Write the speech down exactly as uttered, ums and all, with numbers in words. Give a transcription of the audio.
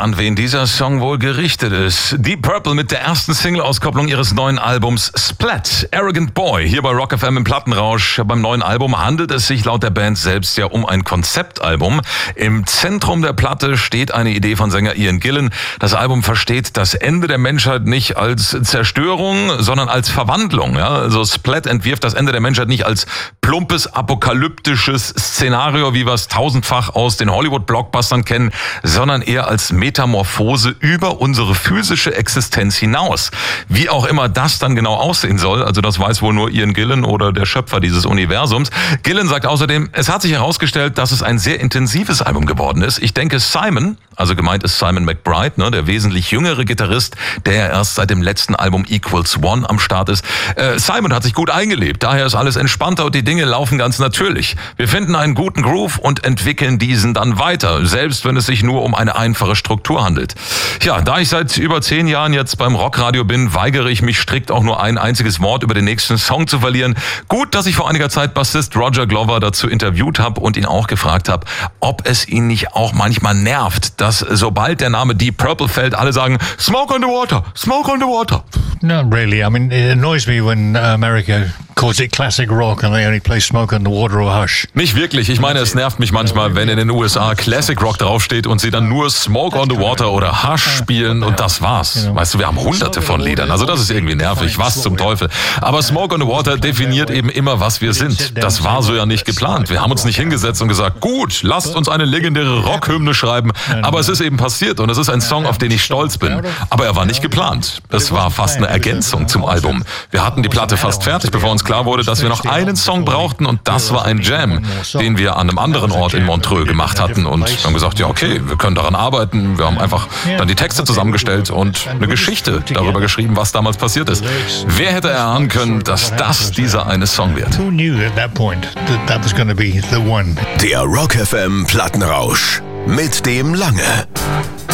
an wen dieser Song wohl gerichtet ist. Deep Purple mit der ersten Single-Auskopplung ihres neuen Albums Splat, Arrogant Boy, hier bei Rock F M im Plattenrausch. Beim neuen Album handelt es sich laut der Band selbst ja um ein Konzeptalbum. Im Zentrum der Platte steht eine Idee von Sänger Ian Gillan. Das Album versteht das Ende der Menschheit nicht als Zerstörung, sondern als Verwandlung. Ja? Also Splat entwirft das Ende der Menschheit nicht als plumpes, apokalyptisches Szenario, wie wir es tausendfach aus den Hollywood-Blockbustern kennen, sondern eher als Metamorphose über unsere physische Existenz hinaus. Wie auch immer das dann genau aussehen soll, also das weiß wohl nur Ian Gillan oder der Schöpfer dieses Universums. Gillan sagt außerdem, es hat sich herausgestellt, dass es ein sehr intensives Album geworden ist. Ich denke, Simon, also gemeint ist Simon McBride, ne, der wesentlich jüngere Gitarrist, der ja erst seit dem letzten Album Equals One am Start ist. Äh, Simon hat sich gut eingelebt, daher ist alles entspannter und die Dinge laufen ganz natürlich. Wir finden einen guten Groove und entwickeln diesen dann weiter, selbst wenn es sich nur um eine einfache Struktur handelt. Ja, da ich seit über zehn Jahren jetzt beim Rockradio bin, weigere ich mich strikt auch nur ein einziges Wort über den nächsten Song zu verlieren. Gut, dass ich vor einiger Zeit Bassist Roger Glover dazu interviewt habe und ihn auch gefragt habe, ob es ihn nicht auch manchmal nervt, dass sobald der Name Deep Purple fällt, alle sagen, Smoke on the Water, Smoke on the Water. Not really. I mean, it annoys me when uh, America calls it classic rock and they only play Smoke on the Water or Hush. Nicht wirklich. Ich meine, es nervt mich manchmal, wenn in den U S A Classic Rock draufsteht und sie dann nur Smoke on the Water oder Hush spielen und das war's. Weißt du, wir haben hunderte von Liedern. Also das ist irgendwie nervig. Was zum Teufel. Aber Smoke on the Water definiert eben immer, was wir sind. Das war so ja nicht geplant. Wir haben uns nicht hingesetzt und gesagt, gut, lasst uns eine legendäre Rockhymne schreiben. Aber es ist eben passiert und es ist ein Song, auf den ich stolz bin. Aber er war nicht geplant. Es war fast eine Ergänzung zum Album. Wir hatten die Platte fast fertig, bevor uns klar wurde, dass wir noch einen Song brauchten und das war ein Jam, den wir an einem anderen Ort in Montreux gemacht hatten und wir haben gesagt, ja okay, wir können daran arbeiten. Wir haben einfach dann die Texte zusammengestellt und eine Geschichte darüber geschrieben, was damals passiert ist. Wer hätte erahnen können, dass das dieser eine Song wird? Der Rock F M Plattenrausch mit dem Lange.